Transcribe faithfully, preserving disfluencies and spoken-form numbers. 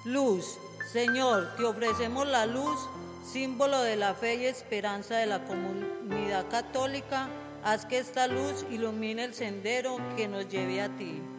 Luz, Señor, te ofrecemos la luz, símbolo de la fe y esperanza de la comunidad católica. Haz que esta luz ilumine el sendero que nos lleve a ti.